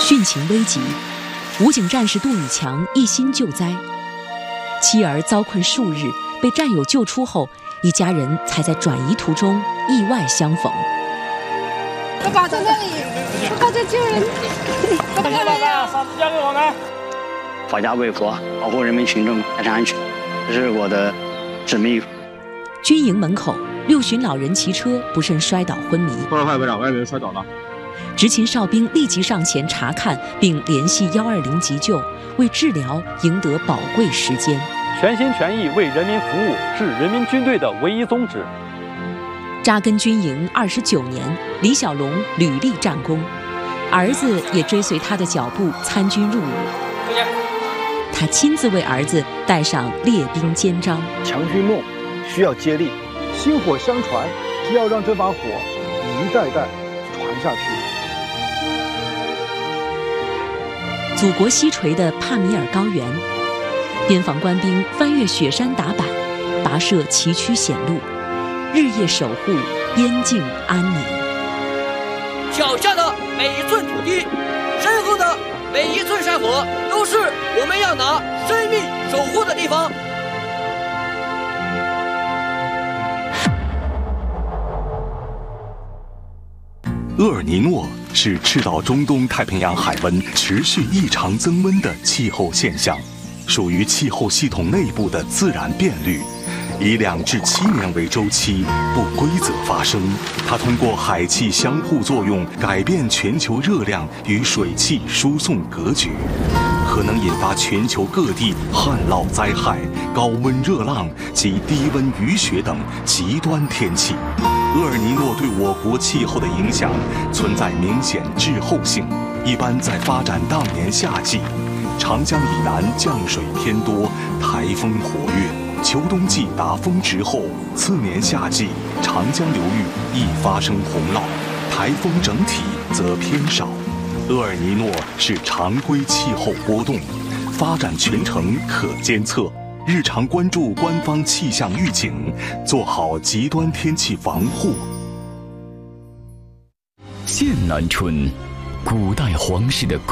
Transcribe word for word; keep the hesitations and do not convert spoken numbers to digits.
汛情危急，武警战士杜以强一心救灾，妻儿遭困数日，被战友救出后，一家人才在转移途中意外相逢。 爸爸在那里，爸爸在救人。 爸爸，爸爸，嫂子交给我们。 保家卫国，保护人民群众财产安全，这是我的使命。 军营门口，六旬老人骑车不慎摔倒昏迷。 多少派排长，外人摔倒了。 执勤哨兵立即上前查看，并联系幺二零急救，为治疗赢得宝贵时间。 全心全意为人民服务是人民军队的唯一宗旨。 扎根军营二十九年，李小龙屡立战功，儿子也追随他的脚步参军入伍。他亲自为儿子戴上列兵肩章。 强军梦需要接力，薪火相传，只要让这把火一代代传下去。 祖国西陲的帕米尔高原，边防官兵翻越雪山打板，跋涉崎岖险路，日夜守护边境安宁。 脚下的每一寸土地，身后的每一寸山河，都是我们要拿生命守护的地方。 厄尔尼诺是赤道中东太平洋海温持续异常增温的气候现象，属于气候系统内部的自然变律，以两至七年为周期，不规则发生。它通过海气相互作用，改变全球热量与水汽输送格局，可能引发全球各地旱涝灾害、高温热浪及低温雨雪等极端天气。厄尔尼诺对我国气候的影响存在明显滞后性，一般在发展当年夏季，长江以南降水偏多，台风活跃；秋冬季达峰值后，次年夏季长江流域易发生洪涝，台风整体则偏少。厄尔尼诺是常规气候波动，发展全程可监测。日常关注官方气象预警，做好极端天气防护。 剑南春，古代皇室的